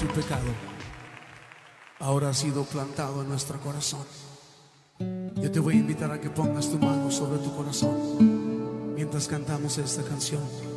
su pecado ahora ha sido plantado en nuestro corazón. Yo te voy a invitar a que pongas tu mano sobre tu corazón mientras cantamos esta canción.